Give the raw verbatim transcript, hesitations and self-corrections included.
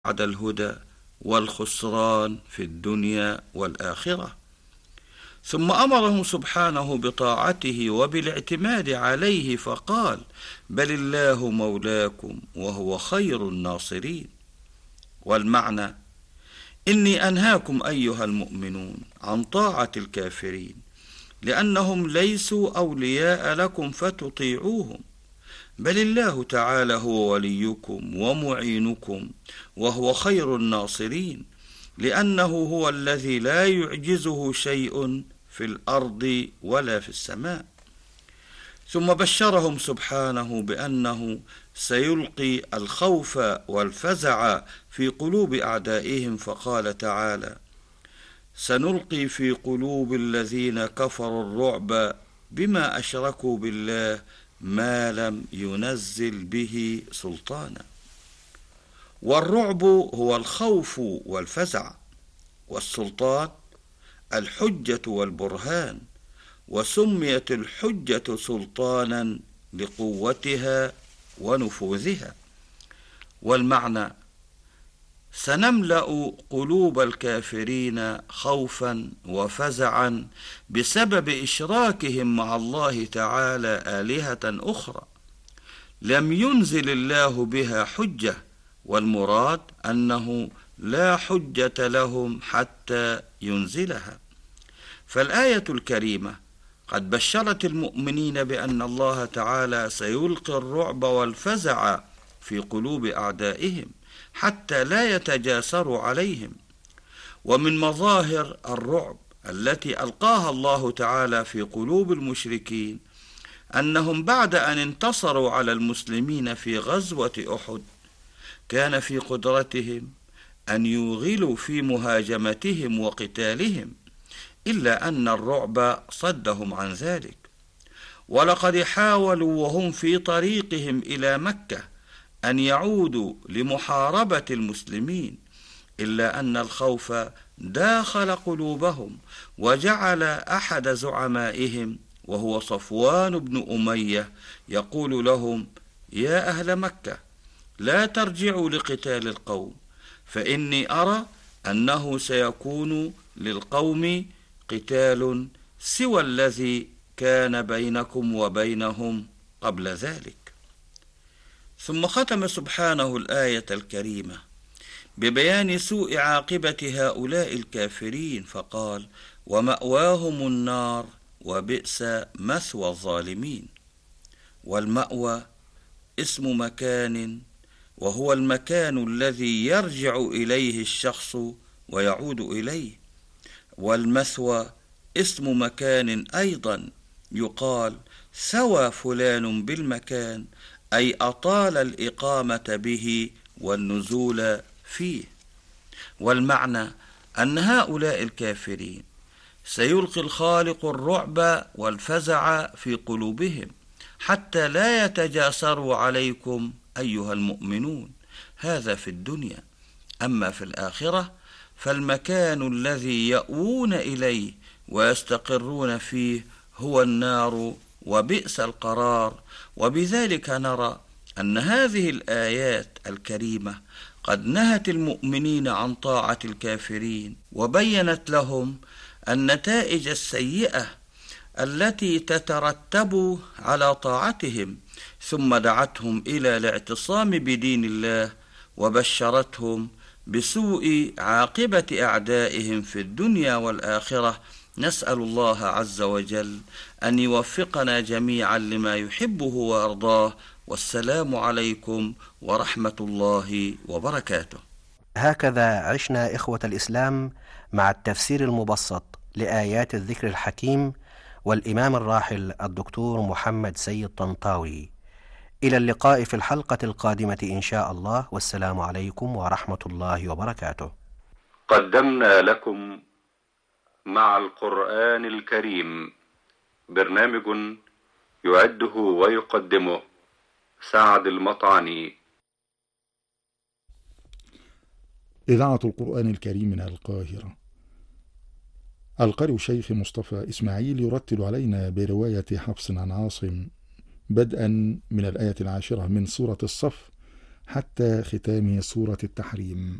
بعد الهدى والخسران في الدنيا والآخرة. ثم أمرهم سبحانه بطاعته وبالاعتماد عليه فقال: بل الله مولاكم وهو خير الناصرين. والمعنى: إني أنهاكم أيها المؤمنون عن طاعة الكافرين، لأنهم ليسوا أولياء لكم فتطيعوهم، بل الله تعالى هو وليكم ومعينكم وهو خير الناصرين، لأنه هو الذي لا يعجزه شيء في الأرض ولا في السماء. ثم بشرهم سبحانه بأنه سيلقي الخوف والفزع في قلوب أعدائهم، فقال تعالى: سنلقي في قلوب الذين كفروا الرعب بما أشركوا بالله ما لم ينزل به سلطانا. والرعب هو الخوف والفزع، والسلطان الحجة والبرهان، وسميت الحجة سلطانا لقوتها ونفوذها. والمعنى: سنملأ قلوب الكافرين خوفا وفزعا بسبب إشراكهم مع الله تعالى آلهة أخرى لم ينزل الله بها حجة، والمراد أنه لا حجة لهم حتى ينزلها. فالآية الكريمة قد بشرت المؤمنين بأن الله تعالى سيلقي الرعب والفزع في قلوب أعدائهم حتى لا يتجاسروا عليهم. ومن مظاهر الرعب التي ألقاها الله تعالى في قلوب المشركين أنهم بعد أن انتصروا على المسلمين في غزوة أحد كان في قدرتهم أن يوغلوا في مهاجمتهم وقتالهم، إلا أن الرعب صدهم عن ذلك. ولقد حاولوا وهم في طريقهم إلى مكة أن يعودوا لمحاربة المسلمين، إلا أن الخوف داخل قلوبهم، وجعل أحد زعمائهم وهو صفوان بن أمية يقول لهم: يا أهل مكة، لا ترجعوا لقتال القوم، فإني أرى أنه سيكون للقوم قتال سوى الذي كان بينكم وبينهم قبل ذلك. ثم ختم سبحانه الآية الكريمة ببيان سوء عاقبة هؤلاء الكافرين فقال: ومأواهم النار وبئس مثوى الظالمين. والمأوى اسم مكان، وهو المكان الذي يرجع إليه الشخص ويعود إليه. والمثوى اسم مكان أيضا، يقال ثوى فلان بالمكان، أي أطال الإقامة به والنزول فيه. والمعنى أن هؤلاء الكافرين سيلقي الخالق الرعب والفزع في قلوبهم حتى لا يتجاسروا عليكم أيها المؤمنون، هذا في الدنيا. أما في الآخرة فالمكان الذي يأوون إليه ويستقرون فيه هو النار، وبئس القرار. وبذلك نرى أن هذه الآيات الكريمة قد نهت المؤمنين عن طاعة الكافرين، وبينت لهم النتائج السيئة التي تترتب على طاعتهم، ثم دعتهم إلى الاعتصام بدين الله، وبشرتهم بسوء عاقبة أعدائهم في الدنيا والآخرة. نسأل الله عز وجل أن يوفقنا جميعا لما يحبه ويرضاه، والسلام عليكم ورحمة الله وبركاته. هكذا عشنا إخوة الإسلام مع التفسير المبسط لآيات الذكر الحكيم والإمام الراحل الدكتور محمد سيد طنطاوي. إلى اللقاء في الحلقة القادمة إن شاء الله، والسلام عليكم ورحمة الله وبركاته. قدمنا لكم مع القرآن الكريم برنامج يعده ويقدمه سعد المطعني. إذاعة القرآن الكريم من القاهرة. القارئ الشيخ مصطفى إسماعيل يرتل علينا برواية حفص عن عاصم بدءا من الآية العاشرة من سورة الصف حتى ختام سورة التحريم.